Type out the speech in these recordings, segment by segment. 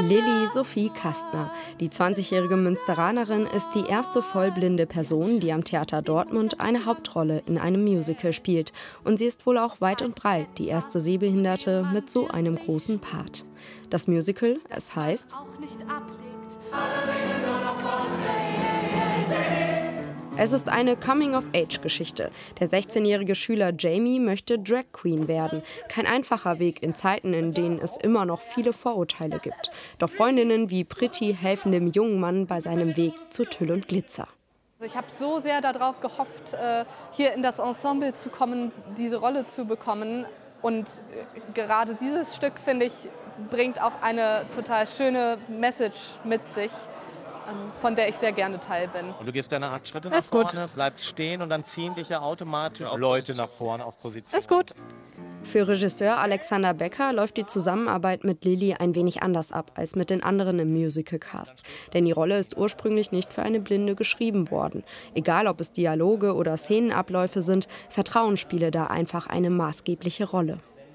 Lilly Sophie Kastner. Die 20-jährige Münsteranerin ist die erste vollblinde Person, die am Theater Dortmund eine Hauptrolle in einem Musical spielt. Und sie ist wohl auch weit und breit die erste Sehbehinderte mit so einem großen Part. Das Musical, es heißt Es ist eine Coming-of-Age-Geschichte. Der 16-jährige Schüler Jamie möchte Drag Queen werden. Kein einfacher Weg in Zeiten, in denen es immer noch viele Vorurteile gibt. Doch Freundinnen wie Pretty helfen dem jungen Mann bei seinem Weg zu Tüll und Glitzer. Ich habe so sehr darauf gehofft, hier in das Ensemble zu kommen, diese Rolle zu bekommen. Und gerade dieses Stück, finde ich, bringt auch eine total schöne Message mit sich, von der ich sehr gerne Teil bin. Und du gehst deine 8 Schritte nach vorne, bleibst stehen und dann ziehen dich ja automatisch Leute nach vorne auf Position. Ist gut. Für Regisseur Alexander Becker läuft die Zusammenarbeit mit Lilly ein wenig anders ab als mit den anderen im Musical-Cast. Denn die Rolle ist ursprünglich nicht für eine Blinde geschrieben worden. Egal, ob es Dialoge oder Szenenabläufe sind, Vertrauen spiele da einfach eine maßgebliche Rolle.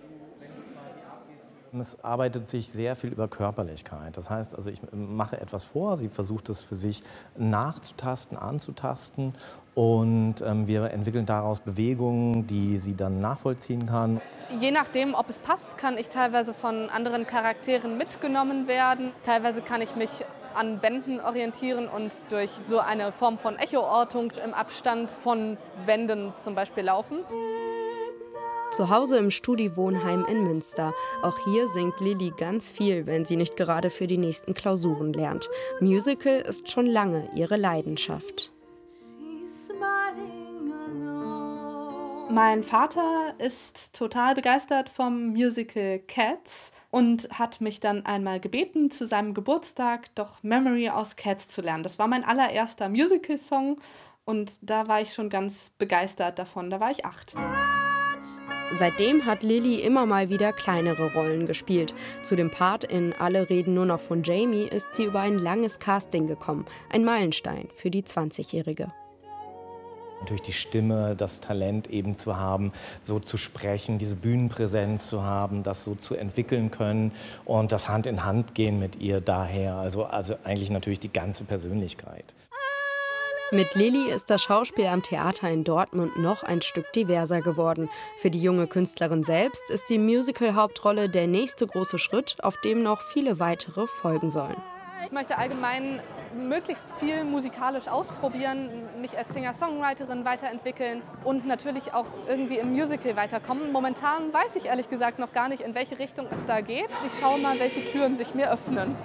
Es arbeitet sich sehr viel über Körperlichkeit. Das heißt, also ich mache etwas vor, sie versucht es für sich nachzutasten, anzutasten und wir entwickeln daraus Bewegungen, die sie dann nachvollziehen kann. Je nachdem, ob es passt, kann ich teilweise von anderen Charakteren mitgenommen werden. Teilweise kann ich mich an Wänden orientieren und durch so eine Form von Echoortung im Abstand von Wänden zum Beispiel laufen. Zu Hause im Studi-Wohnheim in Münster. Auch hier singt Lilly ganz viel, wenn sie nicht gerade für die nächsten Klausuren lernt. Musical ist schon lange ihre Leidenschaft. Mein Vater ist total begeistert vom Musical Cats und hat mich dann einmal gebeten, zu seinem Geburtstag doch Memory aus Cats zu lernen. Das war mein allererster Musical-Song und da war ich schon ganz begeistert davon. Da war ich 8. Seitdem hat Lilly immer mal wieder kleinere Rollen gespielt. Zu dem Part in Alle reden nur noch von Jamie ist sie über ein langes Casting gekommen. Ein Meilenstein für die 20-Jährige. Natürlich die Stimme, das Talent eben zu haben, so zu sprechen, diese Bühnenpräsenz zu haben, das so zu entwickeln können und das Hand in Hand gehen mit ihr daher. Also eigentlich natürlich die ganze Persönlichkeit. Mit Lilly ist das Schauspiel am Theater in Dortmund noch ein Stück diverser geworden. Für die junge Künstlerin selbst ist die Musical-Hauptrolle der nächste große Schritt, auf dem noch viele weitere folgen sollen. Ich möchte allgemein möglichst viel musikalisch ausprobieren, mich als Singer-Songwriterin weiterentwickeln und natürlich auch irgendwie im Musical weiterkommen. Momentan weiß ich ehrlich gesagt noch gar nicht, in welche Richtung es da geht. Ich schaue mal, welche Türen sich mir öffnen.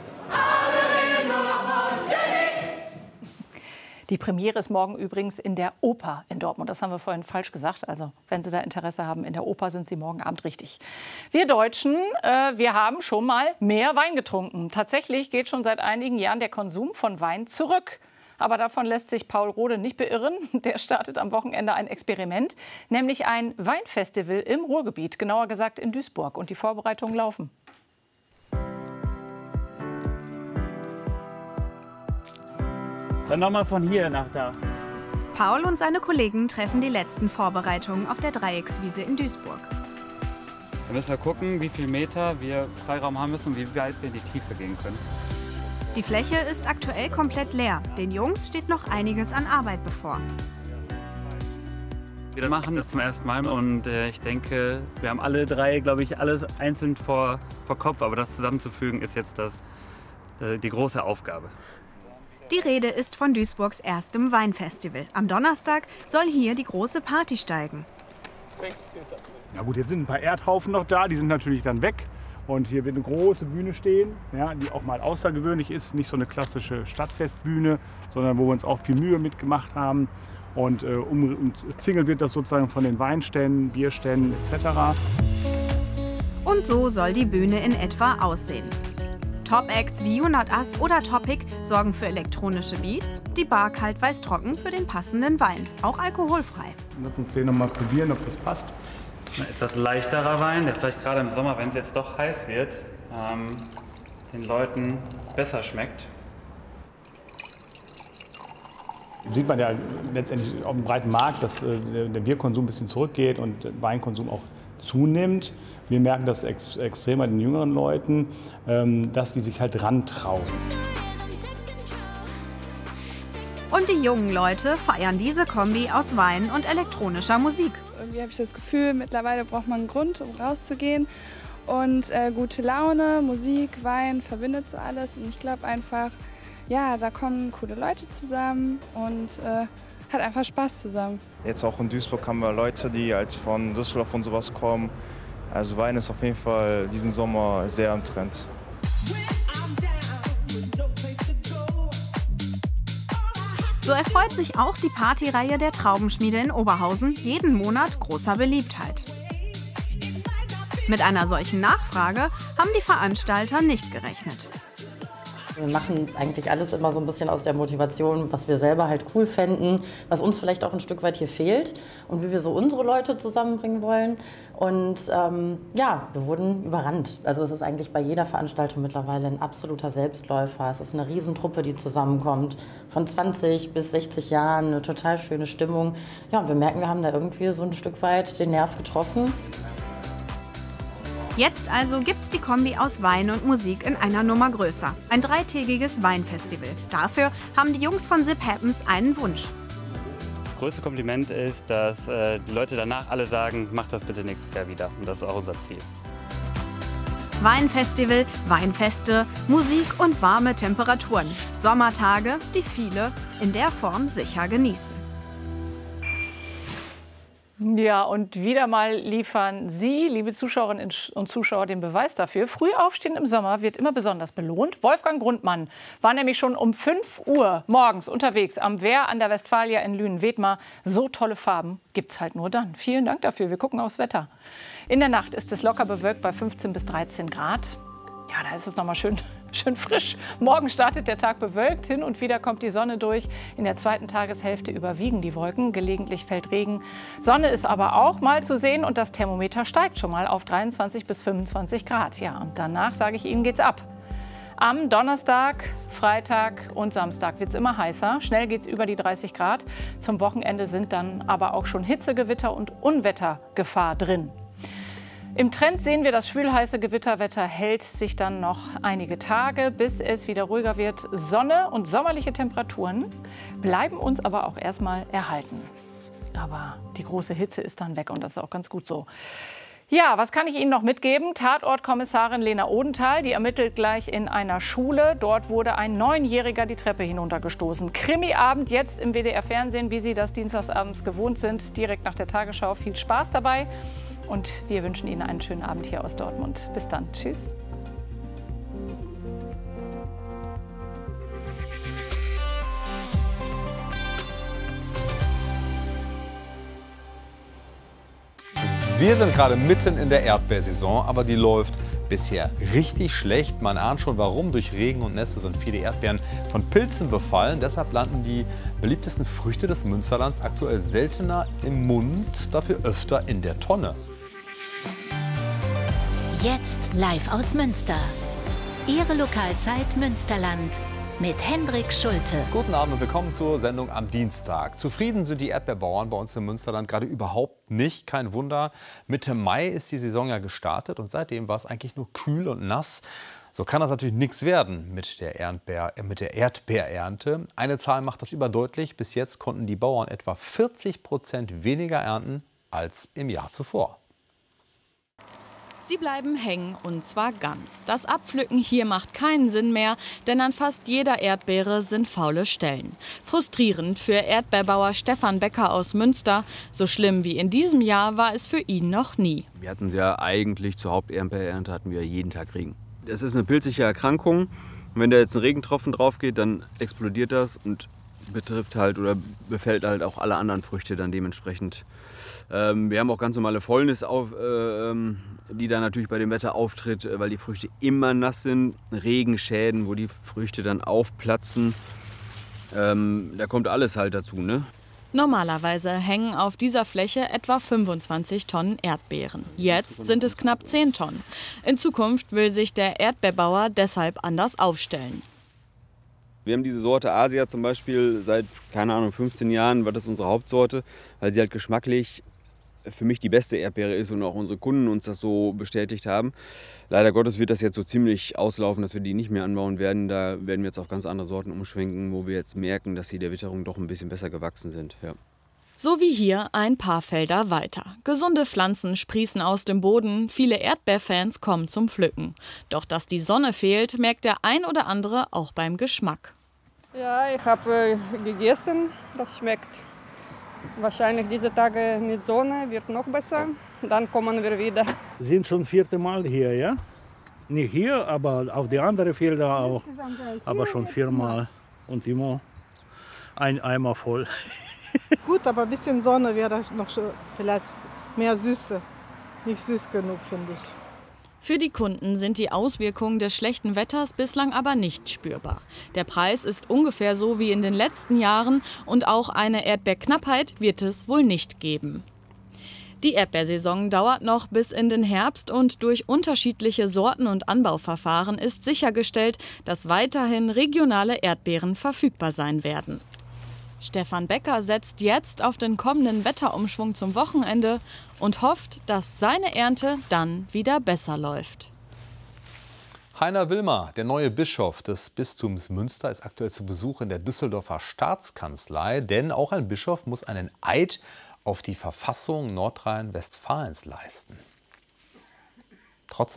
Die Premiere ist morgen übrigens in der Oper in Dortmund. Das haben wir vorhin falsch gesagt. Also wenn Sie da Interesse haben, in der Oper sind Sie morgen Abend richtig. Wir Deutschen, wir haben schon mal mehr Wein getrunken. Tatsächlich geht schon seit einigen Jahren der Konsum von Wein zurück. Aber davon lässt sich Paul Rode nicht beirren. Der startet am Wochenende ein Experiment, nämlich ein Weinfestival im Ruhrgebiet, genauer gesagt in Duisburg. Und die Vorbereitungen laufen. Dann nochmal von hier nach da. Paul und seine Kollegen treffen die letzten Vorbereitungen auf der Dreieckswiese in Duisburg. Da müssen wir gucken, wie viel Meter wir Freiraum haben müssen und wie weit wir in die Tiefe gehen können. Die Fläche ist aktuell komplett leer. Den Jungs steht noch einiges an Arbeit bevor. Wir machen das zum ersten Mal und ich denke, wir haben alle drei, glaube ich, alles einzeln vor Kopf. Aber das zusammenzufügen ist jetzt die große Aufgabe. Die Rede ist von Duisburgs erstem Weinfestival. Am Donnerstag soll hier die große Party steigen. Na gut, jetzt sind ein paar Erdhaufen noch da, die sind natürlich dann weg. Und hier wird eine große Bühne stehen, ja, die auch mal außergewöhnlich ist. Nicht so eine klassische Stadtfestbühne, sondern wo wir uns auch viel Mühe mitgemacht haben. Und umzingelt wird das sozusagen von den Weinständen, Bierständen etc. Und so soll die Bühne in etwa aussehen. Top-Acts wie You Not Us oder Topic sorgen für elektronische Beats, die Bar kalt weiß trocken für den passenden Wein, auch alkoholfrei. Lass uns den noch mal probieren, ob das passt. Ein etwas leichterer Wein, der vielleicht gerade im Sommer, wenn es jetzt doch heiß wird, den Leuten besser schmeckt. Sieht man ja letztendlich auf dem breiten Markt, dass der Bierkonsum ein bisschen zurückgeht und der Weinkonsum auch zunimmt. Wir merken das extrem bei den jüngeren Leuten, dass die sich halt rantrauen. Und die jungen Leute feiern diese Kombi aus Wein und elektronischer Musik. Irgendwie habe ich das Gefühl, mittlerweile braucht man einen Grund, um rauszugehen. Und gute Laune, Musik, Wein verbindet so alles. Und ich glaube einfach, ja, da kommen coole Leute zusammen und hat einfach Spaß zusammen. Jetzt auch in Duisburg haben wir Leute, die halt von Düsseldorf und sowas kommen. Also Wein ist auf jeden Fall diesen Sommer sehr im Trend. So erfreut sich auch die Partyreihe der Traubenschmiede in Oberhausen jeden Monat großer Beliebtheit. Mit einer solchen Nachfrage haben die Veranstalter nicht gerechnet. Wir machen eigentlich alles immer so ein bisschen aus der Motivation, was wir selber halt cool fänden, was uns vielleicht auch ein Stück weit hier fehlt und wie wir so unsere Leute zusammenbringen wollen. Und ja, wir wurden überrannt. Also es ist eigentlich bei jeder Veranstaltung mittlerweile ein absoluter Selbstläufer. Es ist eine Riesentruppe, die zusammenkommt, von 20 bis 60 Jahren, eine total schöne Stimmung. Ja, und wir merken, wir haben da irgendwie so ein Stück weit den Nerv getroffen. Jetzt also gibt's die Kombi aus Wein und Musik in einer Nummer größer. Ein 3-tägiges Weinfestival. Dafür haben die Jungs von Zip Happens einen Wunsch. Das größte Kompliment ist, dass die Leute danach alle sagen, mach das bitte nächstes Jahr wieder. Und das ist auch unser Ziel. Weinfestival, Weinfeste, Musik und warme Temperaturen. Sommertage, die viele in der Form sicher genießen. Ja, und wieder mal liefern Sie, liebe Zuschauerinnen und Zuschauer, den Beweis dafür. Früh aufstehen im Sommer wird immer besonders belohnt. Wolfgang Grundmann war nämlich schon um 5 Uhr morgens unterwegs am Wehr an der Westfalia in Lünen-Wedmar. So tolle Farben gibt's halt nur dann. Vielen Dank dafür. Wir gucken aufs Wetter. In der Nacht ist es locker bewölkt bei 15 bis 13 Grad. Ja, da ist es noch mal schön frisch. Morgen startet der Tag bewölkt. Hin und wieder kommt die Sonne durch. In der zweiten Tageshälfte überwiegen die Wolken. Gelegentlich fällt Regen. Sonne ist aber auch mal zu sehen und das Thermometer steigt schon mal auf 23 bis 25 Grad. Ja, und danach, sage ich Ihnen, geht's ab. Am Donnerstag, Freitag und Samstag wird es immer heißer. Schnell geht es über die 30 Grad. Zum Wochenende sind dann aber auch schon Hitzegewitter und Unwettergefahr drin. Im Trend sehen wir, das schwülheiße Gewitterwetter hält sich dann noch einige Tage, bis es wieder ruhiger wird. Sonne und sommerliche Temperaturen bleiben uns aber auch erstmal erhalten. Aber die große Hitze ist dann weg und das ist auch ganz gut so. Ja, was kann ich Ihnen noch mitgeben? Tatortkommissarin Lena Odenthal, die ermittelt gleich in einer Schule. Dort wurde ein 9-Jähriger die Treppe hinuntergestoßen. Krimiabend jetzt im WDR-Fernsehen, wie Sie das dienstagsabends gewohnt sind, direkt nach der Tagesschau. Viel Spaß dabei. Und wir wünschen Ihnen einen schönen Abend hier aus Dortmund. Bis dann. Tschüss. Wir sind gerade mitten in der Erdbeersaison, aber die läuft bisher richtig schlecht. Man ahnt schon warum. Durch Regen und Nässe sind viele Erdbeeren von Pilzen befallen. Deshalb landen die beliebtesten Früchte des Münsterlands aktuell seltener im Mund, dafür öfter in der Tonne. Jetzt live aus Münster. Ihre Lokalzeit Münsterland mit Hendrik Schulte. Guten Abend und willkommen zur Sendung am Dienstag. Zufrieden sind die Erdbeerbauern bei uns im Münsterland gerade überhaupt nicht. Kein Wunder. Mitte Mai ist die Saison ja gestartet und seitdem war es eigentlich nur kühl und nass. So kann das natürlich nichts werden mit der Erdbeerernte. Eine Zahl macht das überdeutlich. Bis jetzt konnten die Bauern etwa 40% weniger ernten als im Jahr zuvor. Sie bleiben hängen und zwar ganz. Das Abpflücken hier macht keinen Sinn mehr, denn an fast jeder Erdbeere sind faule Stellen. Frustrierend für Erdbeerbauer Stefan Becker aus Münster. So schlimm wie in diesem Jahr war es für ihn noch nie. Wir hatten ja eigentlich zur Haupterdbeerernte hatten wir jeden Tag Regen. Das ist eine pilzige Erkrankung. Wenn da jetzt ein Regentropfen drauf geht, dann explodiert das und betrifft halt oder befällt halt auch alle anderen Früchte dann dementsprechend. Wir haben auch ganz normale Fäulnis, die da natürlich bei dem Wetter auftritt, weil die Früchte immer nass sind. Regenschäden, wo die Früchte dann aufplatzen. Da kommt alles halt dazu, ne? Normalerweise hängen auf dieser Fläche etwa 25 Tonnen Erdbeeren. Jetzt sind es knapp 10 Tonnen. In Zukunft will sich der Erdbeerbauer deshalb anders aufstellen. Wir haben diese Sorte Asia zum Beispiel seit, keine Ahnung, 15 Jahren, war das unsere Hauptsorte, weil sie halt geschmacklich für mich die beste Erdbeere ist und auch unsere Kunden uns das so bestätigt haben. Leider Gottes wird das jetzt so ziemlich auslaufen, dass wir die nicht mehr anbauen werden. Da werden wir jetzt auf ganz andere Sorten umschwenken, wo wir jetzt merken, dass sie der Witterung doch ein bisschen besser gewachsen sind. Ja. So wie hier ein paar Felder weiter. Gesunde Pflanzen sprießen aus dem Boden, viele Erdbeerfans kommen zum Pflücken. Doch dass die Sonne fehlt, merkt der ein oder andere auch beim Geschmack. Ja, ich habe gegessen, das schmeckt. Wahrscheinlich diese Tage mit Sonne wird noch besser, dann kommen wir wieder. Wir sind schon 4. Mal hier, ja? Nicht hier, aber auf die anderen Felder auch. Aber schon 4 Mal und immer ein Eimer voll. Gut, aber ein bisschen Sonne wäre noch vielleicht mehr Süße. Nicht süß genug, finde ich. Für die Kunden sind die Auswirkungen des schlechten Wetters bislang aber nicht spürbar. Der Preis ist ungefähr so wie in den letzten Jahren und auch eine Erdbeerknappheit wird es wohl nicht geben. Die Erdbeersaison dauert noch bis in den Herbst und durch unterschiedliche Sorten und Anbauverfahren ist sichergestellt, dass weiterhin regionale Erdbeeren verfügbar sein werden. Stefan Becker setzt jetzt auf den kommenden Wetterumschwung zum Wochenende und hofft, dass seine Ernte dann wieder besser läuft. Heiner Wilmer, der neue Bischof des Bistums Münster, ist aktuell zu Besuch in der Düsseldorfer Staatskanzlei. Denn auch ein Bischof muss einen Eid auf die Verfassung Nordrhein-Westfalens leisten.